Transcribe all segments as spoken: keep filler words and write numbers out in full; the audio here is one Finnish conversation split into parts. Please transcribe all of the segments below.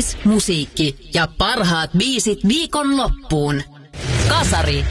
Uutisointis, musiikki ja parhaat biisit viikonloppuun. Kasari.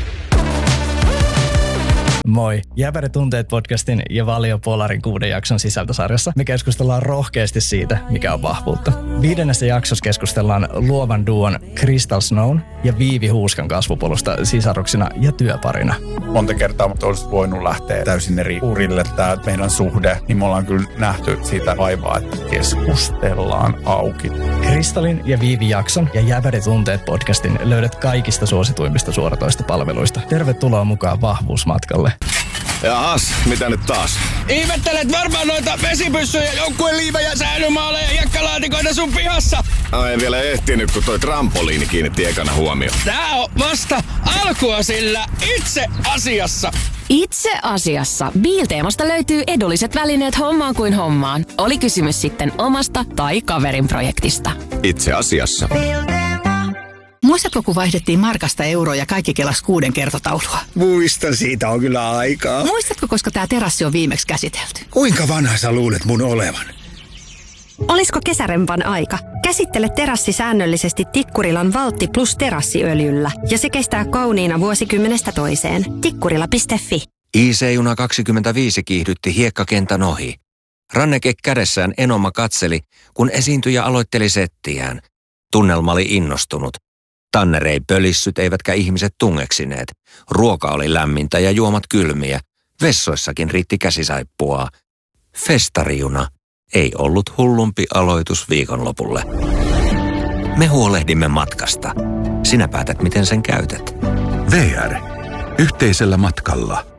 Moi! Jäbäri tunteet podcastin ja Valio Polarin kuuden jakson sisältösarjassa me keskustellaan rohkeasti siitä, mikä on vahvuutta. Viidennessä jaksossa keskustellaan luovan duon Crystal Snown ja Viivi Huuskan kasvupolusta sisaruksina ja työparina. Monta kertaa olisi voinut lähteä täysin eri urille tämä meidän suhde, niin me ollaan kyllä nähty siitä vaivaa, että keskustellaan auki. Crystalin ja Viivi jakson ja Jäbäri tunteet podcastin löydät kaikista suosituimmista suoratoistopalveluista. Tervetuloa mukaan vahvuusmatkalle. Jahas, mitä nyt taas? Ihmettelet varmaan noita vesipyssyjä, joukkueliivejä, säilymaaleja ja jakkalaatikoita sun pihassa. No, en vielä ehtinyt, kun toi trampoliini kiinnitti ekana huomioon. Tää on vasta alkua sillä itse asiassa. Itse asiassa Biilteemasta löytyy edulliset välineet hommaan kuin hommaan. Oli kysymys sitten omasta tai kaverin projektista. Itse asiassa. Muistatko, kun vaihdettiin markasta euroa ja kaikki kelas kuuden kertotaulua? Muistan, siitä on kyllä aikaa. Muistatko, koska tämä terassi on viimeksi käsitelty? Kuinka vanha sä luulet mun olevan? Olisiko kesärempan aika? Käsittele terassi säännöllisesti Tikkurilan Valtti plus terassiöljyllä ja se kestää kauniina vuosikymmenestä toiseen. Tikkurila piste fi. I C-juna kaksikymmentäviisi kiihdytti hiekkakentän ohi. Ranneke kädessään Enoma katseli, kun esiintyjä aloitteli settiään. Tunnelma oli innostunut. Tanner ei pölissyt eivätkä ihmiset tungeksineet. Ruoka oli lämmintä ja juomat kylmiä. Vessoissakin riitti käsisaippuaa. Festarijuna ei ollut hullumpi aloitus viikonlopulle. Me huolehdimme matkasta. Sinä päätät, miten sen käytät. V R. Yhteisellä matkalla.